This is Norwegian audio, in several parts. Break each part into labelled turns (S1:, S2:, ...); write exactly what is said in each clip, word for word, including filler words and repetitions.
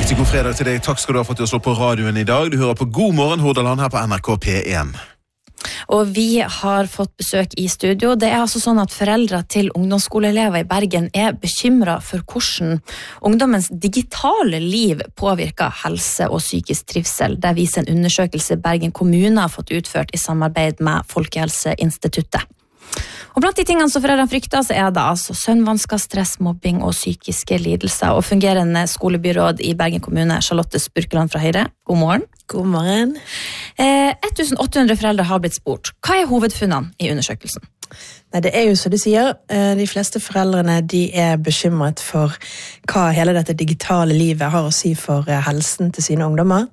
S1: Riktig god fredag til deg. Takk skal du ha for at du har slått på radioen i dag. Du hører på God morgen Hordaland her på N R K P én.
S2: Og vi har fått besøk i studio. Det er altså sånn at foreldre til ungdomsskoleelever i Bergen er bekymret for hvordan ungdommens digitale liv påvirker helse og psykisk trivsel. Det viser en undersøkelse Bergen kommune har fått utført i samarbeid med Folkehelseinstituttet. Og blant de tingene som foreldrene frykter, så er det altså søvnvansker, stress, mobbing og psykiske lidelser. Og fungerende skolebyråd i Bergen kommune, Charlotte Spurkeland fra Høyre. God morgen.
S3: God morgen.
S2: Eh, elleve hundre foreldre har blitt spurt. Hva er hovedfunnene i undersøkelsen?
S3: Nei, det er jo så de sier, de fleste foreldrene de er bekymret for hva hele dette digitale livet har å si for helsen til sine ungdommer.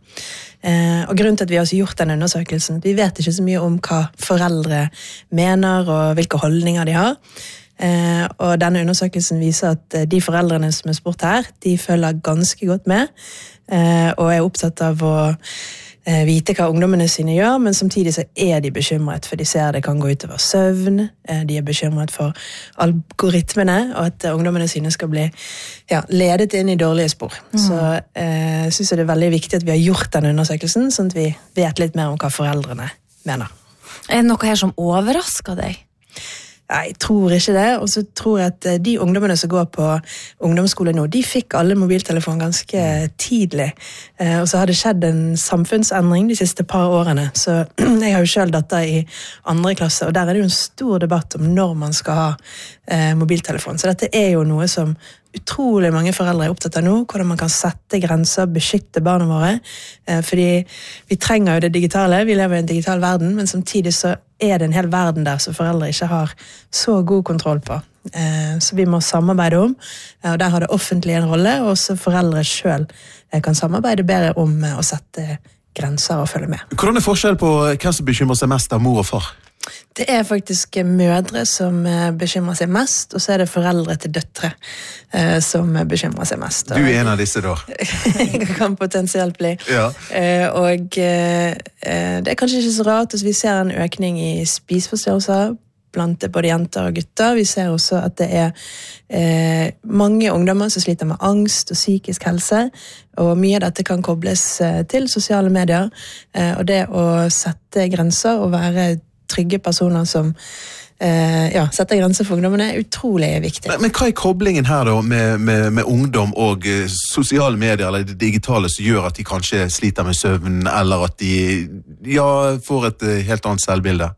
S3: Og grunnen til at vi har gjort denne undersøkelsen, vi vet ikke så mye om hva foreldre mener og hvilke holdninger de har. Og denne undersøkelsen viser at de foreldrene som er spurt her, de følger ganske godt med og er opptatt av å vite hva ungdommene sine gjør, men samtidig så er de bekymret, for de ser det kan gå utover søvn, de er bekymret for algoritmene, og at ungdommene sine skal bli ja, ledet inn i dårlige spor. Mm. Så eh, synes jeg det er veldig viktig at vi har gjort denne undersøkelsen, sånn at vi vet litt mer om hva foreldrene mener.
S2: Er det noe her som overrasker deg?
S3: Nei, jeg tror ikke det, og så tror jeg at de ungdommene som går på ungdomsskole nå, de fikk alle mobiltelefon ganske tidlig, og så har det skjedd en samfunnsendring de siste par årene, så jeg har jo selv datter i andre klasse, og der er det jo en stor debatt om når man skal ha eh, mobiltelefon, så dette er jo noe som utrolig mange foreldre er opptatt av nå, hvordan man kan sette grenser, beskytte barna våre, eh, fordi vi trenger jo det digitale, vi lever i en digital verden, men samtidig så er det en hel verden der som foreldre ikke har så god kontroll på. Eh, så vi må samarbeide om, og der har det offentlige en rolle, og også foreldre selv kan samarbeide bedre om å sette grenser og følge med.
S1: Hvordan er forskjell på hvem som bekymrer seg mest av mor og far?
S3: Det er faktisk mødre som bekymrer seg mest, og så er det foreldre til døtre eh, som bekymrer seg mest.
S1: Du er en av disse da?
S3: Jeg kan potensielt bli.
S1: Ja.
S3: Eh, og eh, det er kanskje ikke så rart, altså vi ser en økning i spiseforstyrrelser blant både jenter og gutter. Vi ser også at det er eh, mange ungdommer som sliter med angst og psykisk helse, og mye av dette kan kobles eh, til sosiale medier, eh, og det å sette grenser og være trygge personer som eh, ja, setter grenser for ungdommene er utrolig viktig.
S1: Men, men hva er koblingen her da med, med, med ungdom og uh, sosiale medier eller det digitale som gjør at de kanskje sliter med søvn, eller at de ja, får et uh, helt annet selvbilde?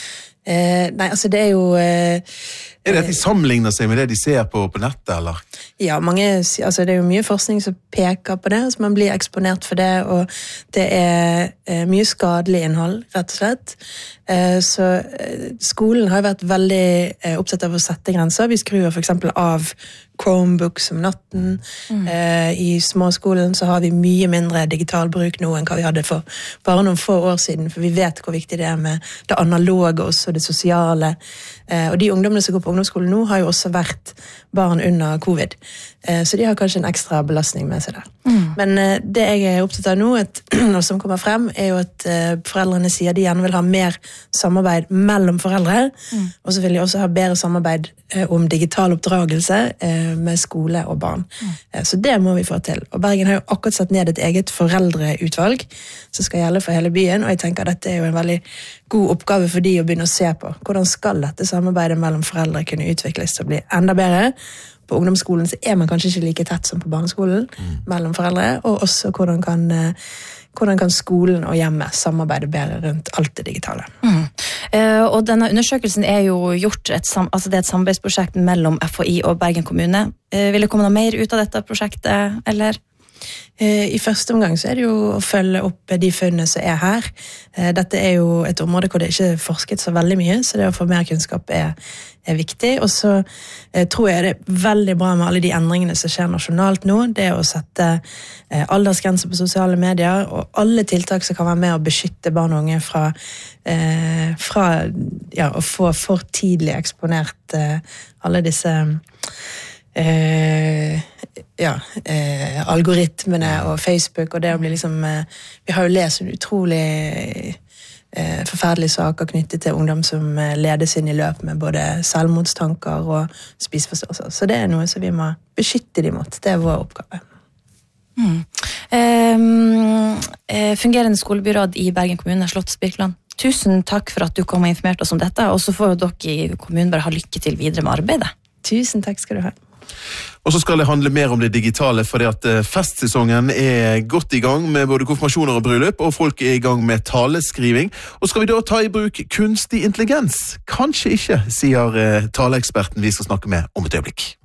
S3: Eh, nei, altså det er jo eh,
S1: Er det at de sammenligner seg med det de ser på, på nettet, eller?
S3: Ja, mange, altså det er jo mye forskning som peker på det, så man blir eksponert for det, og det er eh, mye skadelig innhold, rett og slett. Eh, så eh, skolen har vært veldig eh, opptatt av å sette grenser. Vi skrur for eksempel av Chromebooks om natten. Mm. Eh, I småskolen så har vi mye mindre digital bruk nå enn hva vi hadde for bare noen få år siden, for vi vet hvor viktig det er med det analoge også, og det sosiale. Eh, og de ungdommene som går på ungdomsskolen nå har jo også vært barn under covid, eh, så de har kanskje en ekstra belastning med seg der. Mm. Men eh, det jeg er opptatt av nå, et, og som kommer frem, er jo at eh, foreldrene sier de gjerne vil ha mer samarbeid mellom foreldre, mm. og så vil de også ha bedre samarbeid eh, om digital oppdragelse eh, med skole og barn. Mm. Eh, så det må vi få til. Og Bergen har jo akkurat satt ned et eget foreldreutvalg som skal gjelde for hele byen, og jeg tenker at dette er jo en veldig god oppgave for de å begynne å se på. Hvordan skal dette samarbeidet mellom foreldre kunne utvikles til å bli enda bedre? På ungdomsskolen så er man kanskje ikke like tett som på barneskolen mm. mellom foreldre, og også hvordan kan, hvordan kan skolen og hjemmet samarbeide bedre rundt alt det digitale.
S2: Mm. Uh, og denne undersøkelsen er jo gjort et, sam- altså det er et samarbeidsprosjekt mellom F H I og Bergen kommune. Uh, vil det komme noe mer ut av dette prosjektet, eller?
S3: I første omgang så er det jo å følge opp de funnene som er her. Dette er jo et område hvor det ikke er forsket så veldig mye, så det å få mer kunnskap er, er viktig. Og så eh, tror jeg det er veldig bra med alle de endringene som skjer nasjonalt nå, det å sette eh, aldersgrenser på sosiale medier, og alle tiltak som kan være med å beskytte barn og unge fra, eh, fra ja, å få for tidlig eksponert eh, alle disse Eh, ja, eh, algoritmene og Facebook, og det å bli liksom eh, vi har jo lest en utrolig eh, forferdelige saker knyttet til ungdom som eh, ledes inn i løp med både selvmordstanker og spiseforstyrrelser, så det er noe som vi må beskytte dem mot. Det er vår oppgave.
S2: Mm. Um, fungerende skolebyråd i Bergen kommune, Charlotte Spirkland. Tusen takk for at du kom og informerte oss om dette, og så får jo dere i kommunen bare ha lykke til videre med arbeidet.
S3: Tusen takk skal du ha.
S1: Og så skal det handle mer om det digitale, fordi at festsesongen er godt i gang med både konfirmasjoner og bryllup, og folk er i gang med taleskriving. Og skal vi da ta i bruk kunstig intelligens? Kanskje ikke, sier taleeksperten vi skal snakke med om et øyeblikk.